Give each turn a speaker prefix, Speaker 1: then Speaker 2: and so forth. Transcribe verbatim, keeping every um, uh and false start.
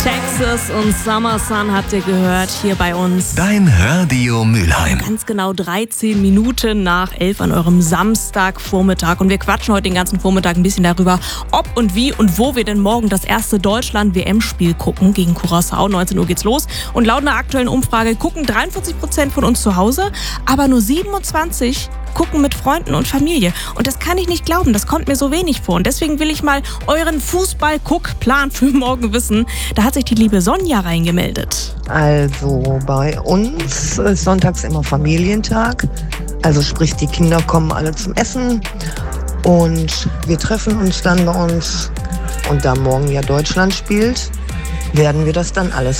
Speaker 1: Texas und Summer Sun habt ihr gehört hier bei uns.
Speaker 2: Dein Radio Mülheim.
Speaker 1: Ganz genau dreizehn Minuten nach elf an eurem Samstagvormittag. Und wir quatschen heute den ganzen Vormittag ein bisschen darüber, ob und wie und wo wir denn morgen das erste Deutschland-W M-Spiel gucken gegen Curaçao. neunzehn Uhr geht's los. Und laut einer aktuellen Umfrage gucken dreiundvierzig Prozent von uns zu Hause, aber nur siebenundzwanzig gucken mit Freunden und Familie. Und das kann ich nicht glauben, das kommt mir so wenig vor. Und deswegen will ich mal euren Fußball-Guck-Plan für morgen wissen. Da hat sich die liebe Sonja reingemeldet.
Speaker 3: Also bei uns ist sonntags immer Familientag. Also sprich, die Kinder kommen alle zum Essen und wir treffen uns dann bei uns. Und da morgen ja Deutschland spielt, werden wir das dann alles